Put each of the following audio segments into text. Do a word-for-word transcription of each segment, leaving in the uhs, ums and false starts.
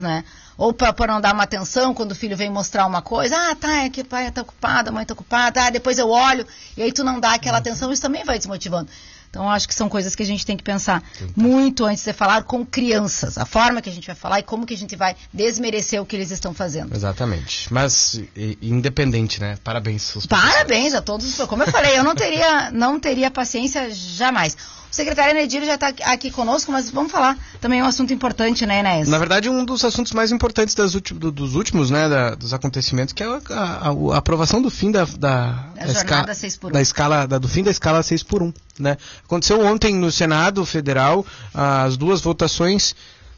né? Ou para não dar uma atenção quando o filho vem mostrar uma coisa, ah, tá, é que o pai tá ocupado, a mãe tá ocupada, ah, depois eu olho, e aí tu não dá aquela atenção, isso também vai desmotivando. Então, acho que são coisas que a gente tem que pensar muito antes de falar com crianças, a forma que a gente vai falar e como que a gente vai desmerecer o que eles estão fazendo. Exatamente. Mas, e, independente, né? Parabéns. Os Parabéns a todos. Como eu falei, eu não teria, não teria paciência jamais. O secretário Enedir já está aqui conosco, mas vamos falar também um assunto importante, né, Enéas? Na verdade, um dos assuntos mais importantes das ulti- do, dos últimos, né, da, dos acontecimentos, que é a, a, a aprovação do fim da, da, da, da jornada seis por um. Da escala, da, do fim da escala seis por um, né? Aconteceu ontem no Senado Federal as duas votações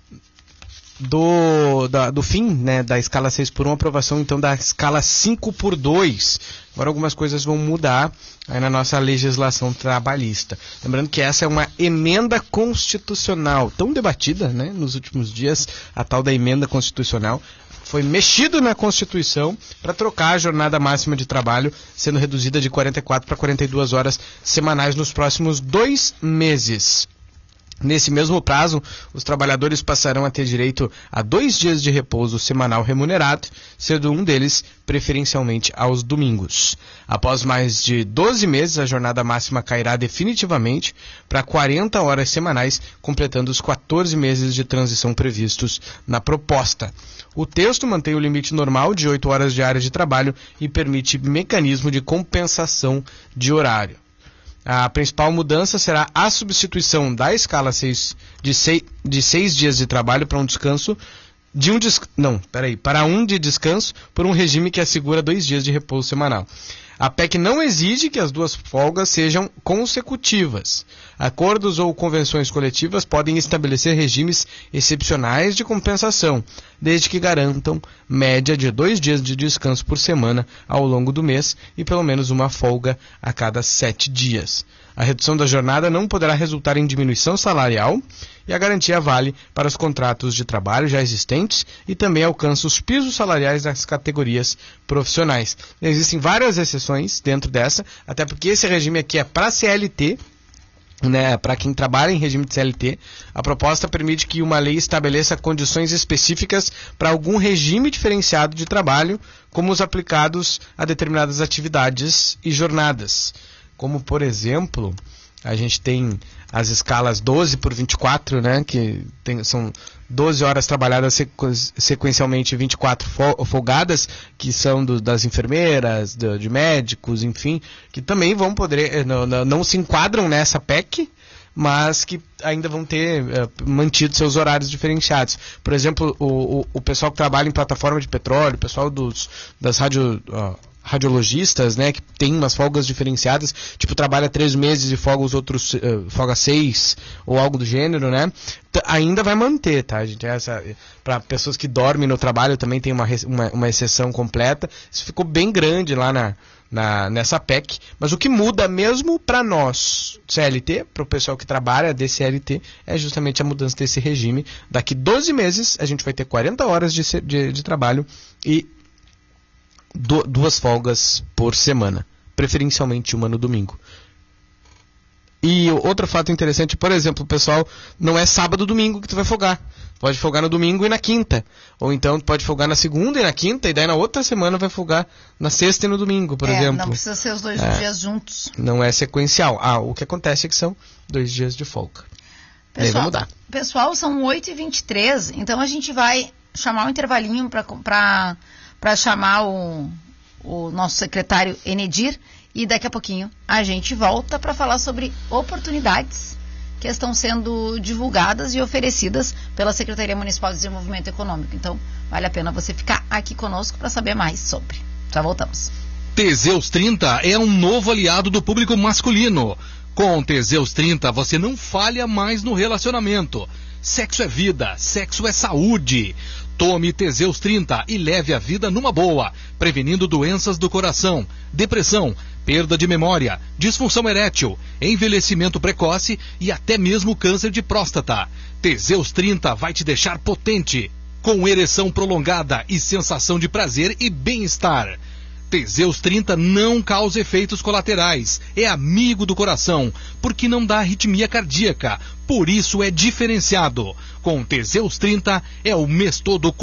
do, da, do fim, né, da escala seis por um, aprovação então da escala cinco por dois. Agora algumas coisas vão mudar aí na nossa legislação trabalhista. Lembrando que essa é uma emenda constitucional, tão debatida, né, nos últimos dias, a tal da emenda constitucional. Foi mexido na Constituição para trocar a jornada máxima de trabalho, sendo reduzida de quarenta e quatro para quarenta e duas horas semanais nos próximos dois meses. Nesse mesmo prazo, os trabalhadores passarão a ter direito a dois dias de repouso semanal remunerado, sendo um deles preferencialmente aos domingos. Após mais de doze meses, a jornada máxima cairá definitivamente para quarenta horas semanais, completando os quatorze meses de transição previstos na proposta. O texto mantém o limite normal de oito horas diárias de trabalho e permite mecanismo de compensação de horário. A principal mudança será a substituição da escala seis, de, seis, de seis dias de trabalho para um descanso de um des, não, peraí, para um de descanso por um regime que assegura dois dias de repouso semanal. A P E C não exige que as duas folgas sejam consecutivas. Acordos ou convenções coletivas podem estabelecer regimes excepcionais de compensação, desde que garantam média de dois dias de descanso por semana ao longo do mês e pelo menos uma folga a cada sete dias. A redução da jornada não poderá resultar em diminuição salarial e a garantia vale para os contratos de trabalho já existentes e também alcança os pisos salariais das categorias profissionais. Existem várias exceções dentro dessa, até porque esse regime aqui é para C L T, né, para quem trabalha em regime de C L T. A proposta permite que uma lei estabeleça condições específicas para algum regime diferenciado de trabalho, como os aplicados a determinadas atividades e jornadas. Como, por exemplo, a gente tem as escalas doze por vinte e quatro, né, que tem, são doze horas trabalhadas sequ- sequencialmente, vinte e quatro fol- folgadas, que são do, das enfermeiras, do, de médicos, enfim, que também vão poder, não, não, não se enquadram nessa P E C, mas que ainda vão ter uh, mantido seus horários diferenciados. Por exemplo, o, o, o pessoal que trabalha em plataforma de petróleo, o pessoal dos, das radio... Uh, radiologistas, né, que tem umas folgas diferenciadas, tipo, trabalha três meses e folga os outros, uh, folga seis, ou algo do gênero, né, T- ainda vai manter, tá, gente, essa, para pessoas que dormem no trabalho também tem uma, uma, uma exceção completa. Isso ficou bem grande lá na, na, nessa P E C, mas o que muda mesmo para nós, C L T, para o pessoal que trabalha de C L T, é justamente a mudança desse regime. Daqui doze meses, a gente vai ter quarenta horas de, de, de trabalho e Du- duas folgas por semana, preferencialmente uma no domingo. E outro fato interessante, por exemplo, pessoal, não é sábado e domingo que tu vai folgar. Pode folgar no domingo e na quinta. Ou então tu pode folgar na segunda e na quinta, e daí na outra semana vai folgar na sexta e no domingo, por é, exemplo. Não precisa ser os dois é, dias juntos. Não é sequencial. Ah, o que acontece é que são dois dias de folga. Pessoal, daí vai mudar. Pessoal, são oito e vinte e três, então a gente vai chamar um intervalinho para para chamar o, o nosso secretário Enedir, e daqui a pouquinho a gente volta para falar sobre oportunidades que estão sendo divulgadas e oferecidas pela Secretaria Municipal de Desenvolvimento Econômico. Então, vale a pena você ficar aqui conosco para saber mais sobre. Já voltamos. Teseus trinta é um novo aliado do público masculino. Com Teseus trinta, você não falha mais no relacionamento. Sexo é vida, sexo é saúde. Tome Teseus trinta e leve a vida numa boa, prevenindo doenças do coração, depressão, perda de memória, disfunção erétil, envelhecimento precoce e até mesmo câncer de próstata. Teseus trinta vai te deixar potente, com ereção prolongada e sensação de prazer e bem-estar. Teseus trinta não causa efeitos colaterais, é amigo do coração, porque não dá arritmia cardíaca, por isso é diferenciado. Com Teseus trinta é o mês todo